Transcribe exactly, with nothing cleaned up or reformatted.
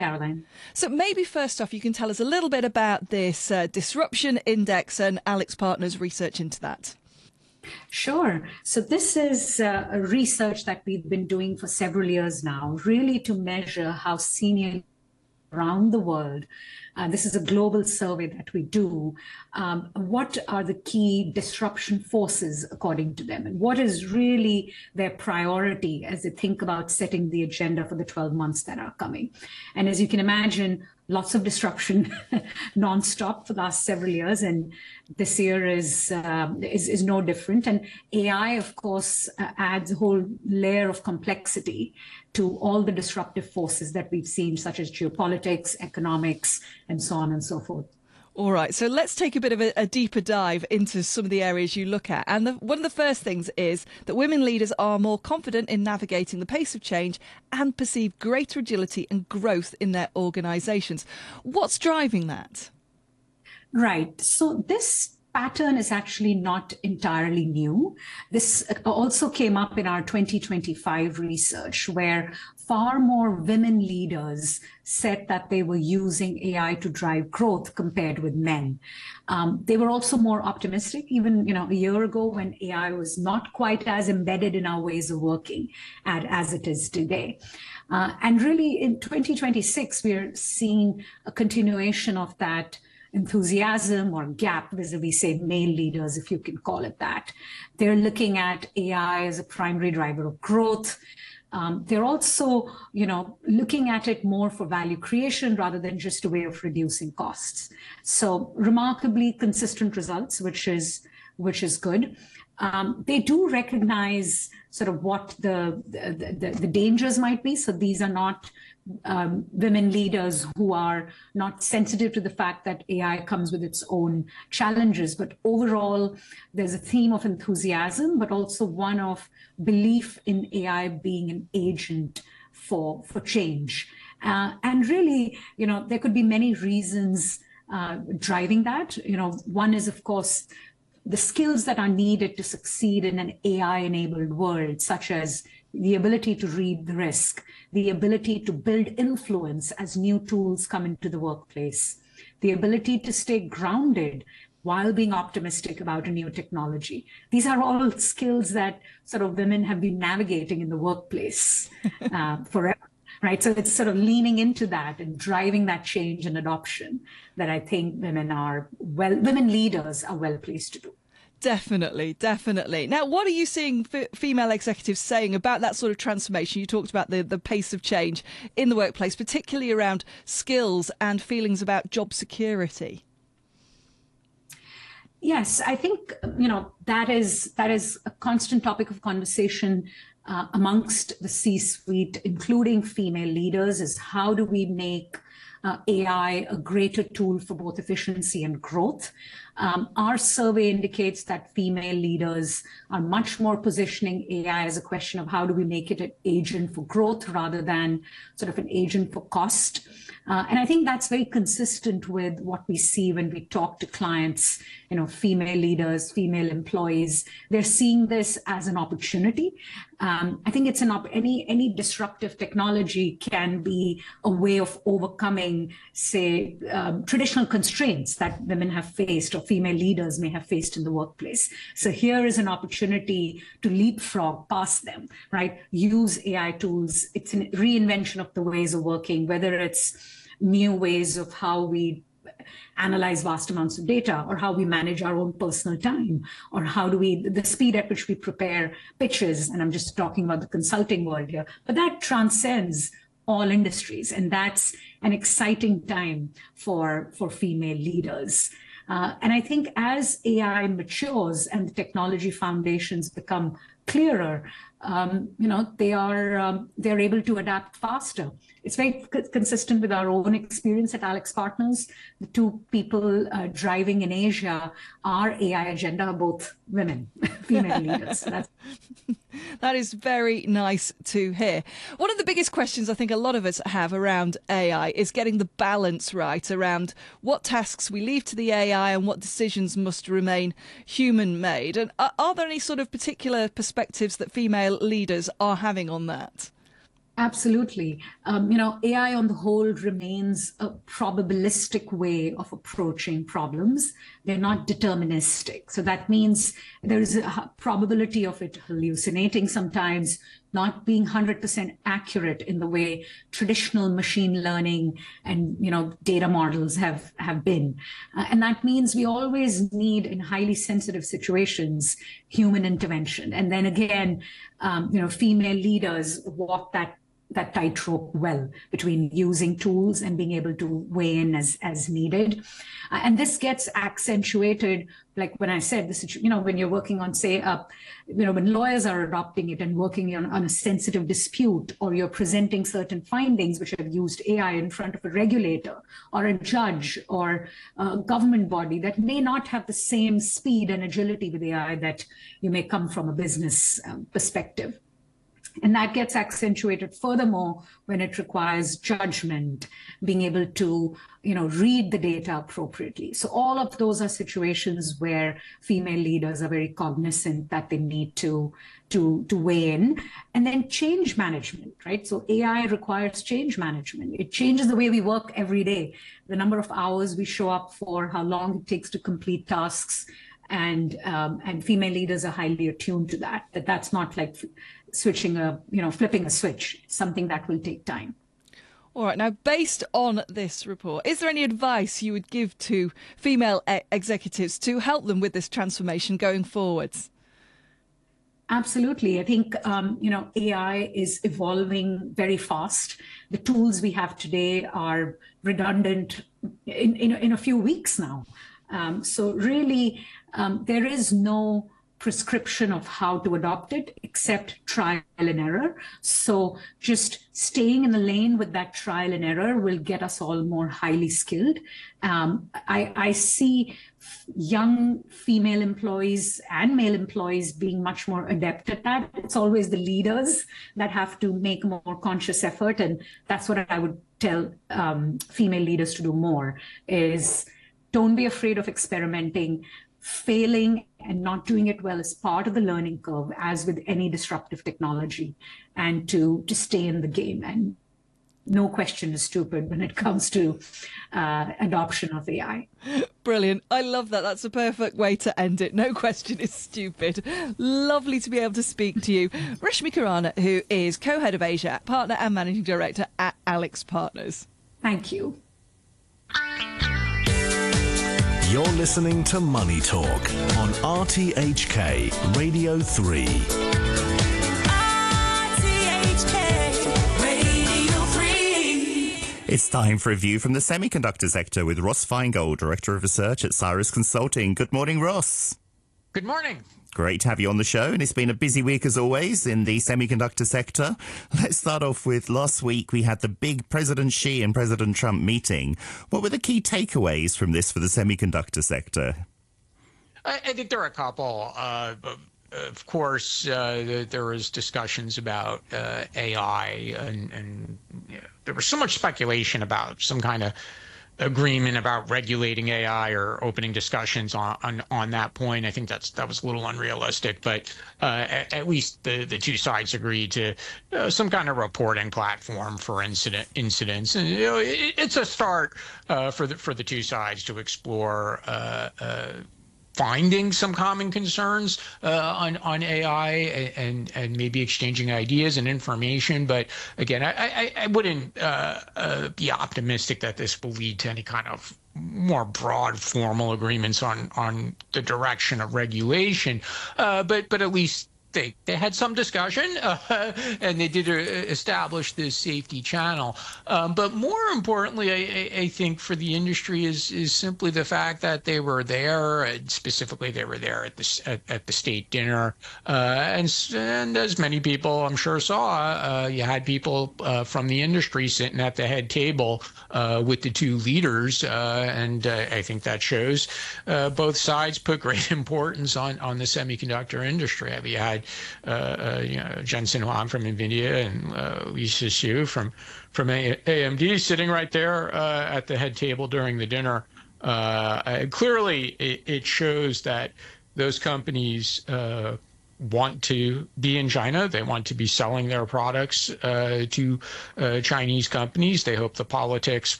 Caroline. So maybe first off, you can tell us a little bit about this uh, disruption index and AlixPartners' research into that. Sure. So this is uh, a research that we've been doing for several years now, really to measure how senior around the world. Uh, this is a global survey that we do. Um, what are the key disruption forces according to them? And what is really their priority as they think about setting the agenda for the twelve months that are coming? And as you can imagine, lots of disruption nonstop for the last several years. And this year is, um, is, is no different. And A I, of course, uh, adds a whole layer of complexity to all the disruptive forces that we've seen, such as geopolitics, economics, and so on and so forth. All right, so let's take a bit of a, a deeper dive into some of the areas you look at. And the, one of the first things is that women leaders are more confident in navigating the pace of change and perceive greater agility and growth in their organisations. What's driving that? Right. So this pattern is actually not entirely new. This also came up in our twenty twenty-five research, where far more women leaders said that they were using A I to drive growth compared with men. Um, they were also more optimistic, even you know a year ago when A I was not quite as embedded in our ways of working at, as it is today. Uh, and really, in twenty twenty-six, we're seeing a continuation of that enthusiasm or gap vis-a-vis, say, male leaders, if you can call it that. They're looking at A I as a primary driver of growth. Um, they're also, you know, looking at it more for value creation rather than just a way of reducing costs. So remarkably consistent results, which is which is good. Um, they do recognize sort of what the, the, the, the dangers might be. So these are not um, women leaders who are not sensitive to the fact that A I comes with its own challenges. But overall, there's a theme of enthusiasm, but also one of belief in A I being an agent for, for change. Uh, and really, you know, there could be many reasons uh, driving that. You know, one is, of course, the skills that are needed to succeed in an A I-enabled world, such as the ability to read the risk, the ability to build influence as new tools come into the workplace, the ability to stay grounded while being optimistic about a new technology. These are all skills that sort of women have been navigating in the workplace uh, forever. Right. So it's sort of leaning into that and driving that change and adoption that I think women are well, women leaders are well placed to do. Definitely, definitely. Now, what are you seeing f- female executives saying about that sort of transformation? You talked about the, the pace of change in the workplace, particularly around skills and feelings about job security. Yes, I think, you know, that is that is a constant topic of conversation Uh, amongst the C-suite, including female leaders, is how do we make uh, A I a greater tool for both efficiency and growth? Um, our survey indicates that female leaders are much more positioning A I as a question of how do we make it an agent for growth rather than sort of an agent for cost. Uh, and I think that's very consistent with what we see when we talk to clients, you know, female leaders, female employees. They're seeing this as an opportunity. Um, I think it's an op- any any disruptive technology can be a way of overcoming, say, um, traditional constraints that women have faced or female leaders may have faced in the workplace. So here is an opportunity to leapfrog past them, right? Use A I tools. It's a reinvention of the ways of working, whether it's new ways of how we analyze vast amounts of data, or how we manage our own personal time, or how do we, the speed at which we prepare pitches, and I'm just talking about the consulting world here, but that transcends all industries, and that's an exciting time for, for female leaders. Uh, and I think as A I matures and the technology foundations become clearer, um, you know, they are um, they're able to adapt faster. It's very c- consistent with our own experience at AlixPartners. The two people uh, driving in Asia, our A I agenda are both women, female leaders. So that's That is very nice to hear. One of the biggest questions I think a lot of us have around A I is getting the balance right around what tasks we leave to the A I and what decisions must remain human-made. And are, are there any sort of particular perspectives that female leaders are having on that? Absolutely. Um, you know, A I on the whole remains a probabilistic way of approaching problems. They're not deterministic. So that means there is a probability of it hallucinating sometimes, not being one hundred percent accurate in the way traditional machine learning and, you know, data models have, have been. Uh, and that means we always need, in highly sensitive situations, human intervention. And then again, um, you know, female leaders walk that that tightrope well between using tools and being able to weigh in as, as needed. Uh, and this gets accentuated, like when I said, this, you know, when you're working on, say, uh, you know, when lawyers are adopting it and working on, on a sensitive dispute, or you're presenting certain findings which have used A I in front of a regulator or a judge or a government body that may not have the same speed and agility with A I that you may come from a business um, perspective. And that gets accentuated furthermore when it requires judgment, being able to, you know, read the data appropriately. So all of those are situations where female leaders are very cognizant that they need to, to, to weigh in. And then change management, right? So A I requires change management. It changes the way we work every day, the number of hours we show up for, how long it takes to complete tasks. And um, and female leaders are highly attuned to that, that that's not like switching a, you know, flipping a switch, something that will take time. All right. Now, based on this report, is there any advice you would give to female e- executives to help them with this transformation going forwards? Absolutely. I think, um, you know, A I is evolving very fast. The tools we have today are redundant in, in, in a few weeks now. Um, so really, um, there is no prescription of how to adopt it except trial and error. So just staying in the lane with that trial and error will get us all more highly skilled. Um, I, I see young female employees and male employees being much more adept at that. It's always the leaders that have to make a more conscious effort. And that's what I would tell um, female leaders to do more is don't be afraid of experimenting. Failing and not doing it well is part of the learning curve, as with any disruptive technology, and to, to stay in the game. And no question is stupid when it comes to uh, adoption of A I. Brilliant. I love that. That's a perfect way to end it. No question is stupid. Lovely to be able to speak to you. Rashmi Khurana, who is co-head of Asia, partner and managing director at AlixPartners. Thank you. You're listening to Money Talk on R T H K Radio three. R T H K Radio three. It's time for a view from the semiconductor sector with Ross Feingold, Director of Research at Cyrus Consulting. Good morning, Ross. Good morning. Great to have you on the show, and it's been a busy week as always in the semiconductor sector. Let's start off with last week we had the big President Xi and President Trump meeting. What were the key takeaways from this for the semiconductor sector? I, I think there are a couple. Uh, of course, uh, there was discussions about uh, A I, and, and you know, there was so much speculation about some kind of agreement about regulating A I or opening discussions on, on, on that point. I think that's that was a little unrealistic, but uh, at, at least the, the two sides agreed to uh, some kind of reporting platform for incident incidents, and you know, it, it's a start uh, for the for the two sides to explore Uh, uh, finding some common concerns uh, on on A I and and maybe exchanging ideas and information. But again, I I, I wouldn't uh, uh, be optimistic that this will lead to any kind of more broad formal agreements on on the direction of regulation. Uh, but but at least they they had some discussion uh, and they did uh, establish this safety channel. Um, but more importantly, I, I think for the industry is is simply the fact that they were there, and specifically they were there at the at, at the state dinner, uh, and and as many people I'm sure saw, uh, you had people uh, from the industry sitting at the head table uh, with the two leaders, uh, and uh, I think that shows uh, both sides put great importance on on the semiconductor industry. I mean, you had Uh, uh, you know, Jensen Huang from NVIDIA and uh, Lisa Su from from A M D sitting right there uh, at the head table during the dinner. Uh, clearly, it, it shows that those companies uh, want to be in China. They want to be selling their products uh, to uh, Chinese companies. They hope the politics